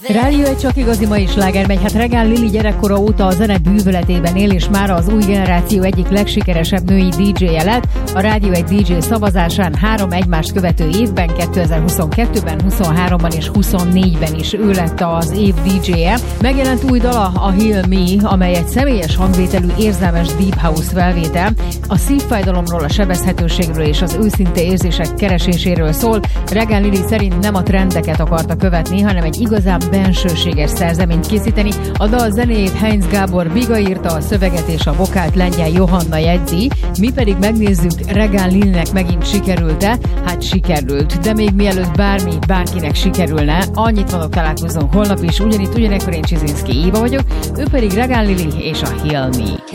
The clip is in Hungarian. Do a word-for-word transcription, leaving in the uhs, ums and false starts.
Rádió egy csak igazi mai sláger megy. Hát Regán Lili gyerekkora óta a zene bűvöletében él, és mára az új generáció egyik legsikeresebb női dé dzséje lett. A Rádió egy dé dzsé szavazásán három egymást követő évben, kétezer-huszonkettőben, huszonháromban és huszonnégyben is ő lett az év dé dzséje. Megjelent új dala, a Heal Me, amely egy személyes hangvételű, érzelmes deep house felvétel. A szívfájdalomról, a sebezhetőségről és az őszinte érzések kereséséről szól. Regán Lili szerint nem a trendeket akarta követni, hanem egy igazán bensőséges szerzeményt készíteni. A dal zenéjét Heinz Gábor Biga írta, a szöveget és a vokált Lengyel Johanna jegyzi, mi pedig megnézzük, Regán Lilinek megint sikerült-e? Hát sikerült, de még mielőtt bármi, bárkinek sikerülne, annyit mondok, találkozunk holnap is, ugyanitt ugyanekkor, én Csizinszki Éva vagyok, ő pedig Regán Lili és a Heal Me.